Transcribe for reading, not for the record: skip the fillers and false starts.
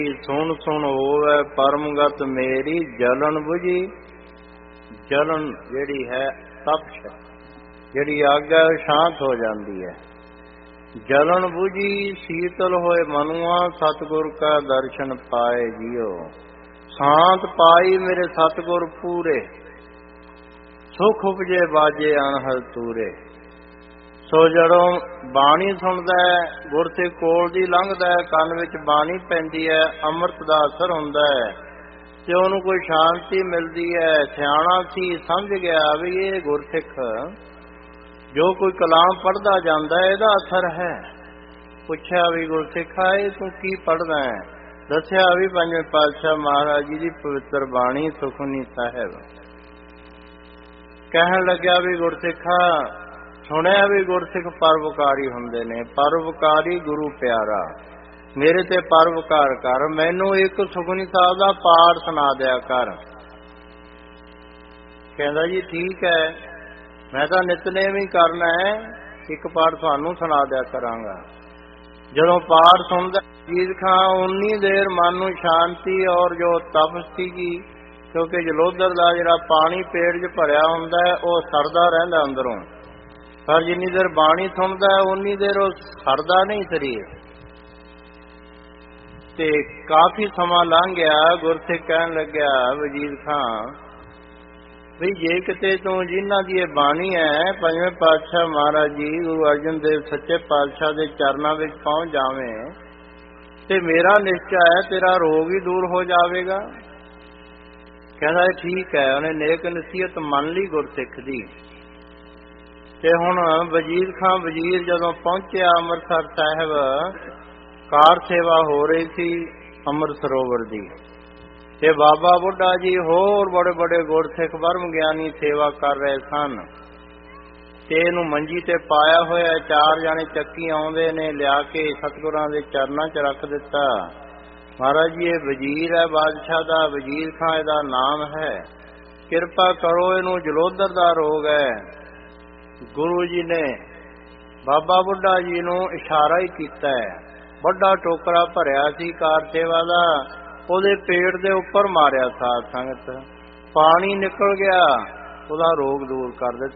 ਸੁਣ ਸੁਣ ਹੋਵੇ ਪਰਮਗਤ ਮੇਰੀ ਜਲਨ ਬੁਝੀ। ਜਲਨ ਜਿਹੜੀ ਹੈ ਤਪਸ਼, ਜਿਹੜੀ ਅੱਗ ਹੈ ਸ਼ਾਂਤ ਹੋ ਜਾਂਦੀ ਹੈ। ਜਲਨ ਬੁਝੀ ਸੀਤਲ ਹੋਏ ਮਨੁਆ, ਸਤਿਗੁਰ ਕਾ ਦਰਸ਼ਨ ਪਾਏ ਜੀਓ। ਸ਼ਾਂਤ ਪਾਈ ਮੇਰੇ ਸਤਿਗੁਰ ਪੂਰੇ, ਸੁਖ ਉਪਜੇ ਬਾਜੇ ਅਨਹਦ ਤੂਰੇ। ਸੋ ਜਦੋਂ ਬਾਣੀ ਸੁਣਦਾ ਹੈ, ਗੁਰਸਿੱਖ ਕੋਲ ਦੀ ਲੰਘਦਾ ਹੈ, ਕੰਨ ਵਿੱਚ ਬਾਣੀ ਪੈਂਦੀ ਹੈ, ਅੰਮ੍ਰਿਤ ਦਾ ਅਸਰ ਹੁੰਦਾ ਹੈ ਤੇ ਉਹਨੂੰ ਕੋਈ ਸ਼ਾਂਤੀ ਮਿਲਦੀ ਹੈ। ਸਿਆਣਾ ਸੀ, ਸਮਝ ਗਿਆ ਵੀ ਇਹ ਗੁਰਸਿੱਖ ਜੋ ਕੋਈ ਕਲਾਮ ਪੜ੍ਹਦਾ ਜਾਂਦਾ ਹੈ ਇਹਦਾ ਅਸਰ ਹੈ। ਪੁੱਛਿਆ ਵੀ ਗੁਰਸਿੱਖਾ ਇਹ ਤੂੰ ਕੀ ਪੜ੍ਹਦਾ ਹੈ? ਦੱਸਿਆ ਵੀ ਪੰਜਵੇਂ ਪਾਤਸ਼ਾਹ ਮਹਾਰਾਜ ਜੀ ਦੀ ਪਵਿੱਤਰ ਬਾਣੀ ਸੁਖਮਨੀ ਸਾਹਿਬ। ਕਹਿਣ ਲੱਗਿਆ ਵੀ ਗੁਰਸਿੱਖਾ ਸੁਣਿਆ ਵੀ ਗੁਰਸਿੱਖ ਪਰਉਪਕਾਰੀ ਹੁੰਦੇ ਨੇ, ਪਰਉਪਕਾਰੀ ਗੁਰੂ ਪਿਆਰਾ, ਮੇਰੇ ਤੇ ਪਰਉਪਕਾਰ ਕਰ, ਮੈਨੂੰ ਇੱਕ ਸੁਖਮਨੀ ਸਾਹਿਬ ਦਾ ਪਾਠ ਸੁਣਾ ਦਿਆ ਕਰ। ਕਹਿੰਦਾ ਜੀ ਠੀਕ ਹੈ, ਮੈਂ ਤਾਂ ਨਿਤਨੇਮ ਹੀ ਕਰਨਾ ਹੈ, ਇੱਕ ਪਾਠ ਤੁਹਾਨੂੰ ਸੁਣਾ ਦਿਆ ਕਰਾਂਗਾ। ਜਦੋਂ ਪਾਠ ਸੁਣਦਾ ਜੀਤ ਖਾਂ ਉਨੀ ਦੇਰ ਮਨ ਨੂੰ ਸ਼ਾਂਤੀ ਔਰ ਜੋ ਤਪਸ਼ ਸੀਗੀ, ਕਿਉਂਕਿ ਜਲੋਧਰ ਦਾ ਜਿਹੜਾ ਪਾਣੀ ਪੇਟ 'ਚ ਭਰਿਆ ਹੁੰਦਾ ਹੈ ਉਹ ਸਰਦਾ ਰਹਿੰਦਾ ਅੰਦਰੋਂ, ਪਰ ਜਿੰਨੀ ਦੇਰ ਬਾਣੀ ਸੁਣਦਾ ਹੈ ਉਨੀ ਦੇਰ ਉਹ ਸਰਦਾ ਨਹੀਂ ਸਰੀਰ। ਤੇ ਕਾਫੀ ਸਮਾਂ ਲੰਘ ਗਿਆ। ਗੁਰਸਿੱਖ ਕਹਿਣ ਲੱਗਿਆ ਵਜੀਦ ਖਾਂ ਵੀ ਜੇ ਕਿਤੇ ਤੂੰ ਜਿਨ੍ਹਾਂ ਦੀ ਇਹ ਬਾਣੀ ਹੈ ਪੰਜਵੇਂ ਪਾਤਸ਼ਾਹ ਮਹਾਰਾਜ ਜੀ ਗੁਰੂ ਅਰਜਨ ਦੇਵ ਸੱਚੇ ਪਾਤਸ਼ਾਹ ਦੇ ਚਰਨਾਂ ਵਿੱਚ ਪਹੁੰਚ ਜਾਵੇਂ ਤੇ ਮੇਰਾ ਨਿਸ਼ਚਾ ਹੈ ਤੇਰਾ ਰੋਗ ਹੀ ਦੂਰ ਹੋ ਜਾਵੇਗਾ। ਕਹਿੰਦਾ ਠੀਕ ਹੈ। ਉਹਨੇ ਨੇਕ ਨਸੀਹਤ ਮੰਨ ਲਈ ਗੁਰਸਿੱਖ ਦੀ। ਤੇ ਹੁਣ ਵਜ਼ੀਰ ਖਾਂ ਵਜ਼ੀਰ ਜਦੋਂ ਪਹੁੰਚਿਆ ਅੰਮ੍ਰਿਤਸਰ ਸਾਹਿਬ, ਕਾਰ ਸੇਵਾ ਹੋ ਰਹੀ ਸੀ ਅੰਮ੍ਰਿਤ ਸਰੋਵਰ ਦੀ, ਤੇ ਬਾਬਾ ਬੁੱਢਾ ਜੀ ਹੋਰ ਬੜੇ ਬੜੇ ਗੁਰਸਿੱਖ ਬ੍ਰਹਮ ਗਿਆਨੀ ਸੇਵਾ ਕਰ ਰਹੇ ਸਨ। ਤੇ ਇਹਨੂੰ ਮੰਜੀ ਤੇ ਪਾਇਆ ਹੋਇਆ, 4 ਜਾਣੇ ਚੱਕੀ ਆਉਂਦੇ ਨੇ, ਲਿਆ ਕੇ ਸਤਿਗੁਰਾਂ ਦੇ ਚਰਨਾਂ 'ਚ ਰੱਖ ਦਿੱਤਾ। ਮਹਾਰਾਜ ਜੀ ਇਹ ਵਜ਼ੀਰ ਹੈ ਬਾਦਸ਼ਾਹ ਦਾ, ਵਜ਼ੀਰ ਖਾਂ ਇਹਦਾ ਨਾਮ ਹੈ, ਕਿਰਪਾ ਕਰੋ ਇਹਨੂੰ ਜਲੋਧਰ ਦਾ ਰੋਗ ਹੈ। ਗੁਰੂ ਜੀ ਨੇ ਬਾਬਾ ਬੁੱਢਾ ਜੀ ਨੂੰ ਇਸ਼ਾਰਾ ਹੀ ਕੀਤਾ ਹੈ। ਵੱਡਾ ਟੋਕਰਾ ਭਰਿਆ ਸੀ ਕਾਰ ਸੇਵਾ ਦਾ, ਉਹਦੇ ਪੇਟ ਦੇ ਉੱਪਰ ਮਾਰਿਆ ਸਾਧ ਸੰਗਤ, ਪਾਣੀ ਨਿਕਲ ਗਿਆ, ਉਹਦਾ ਰੋਗ ਦੂਰ ਕਰ ਦਿੱਤਾ।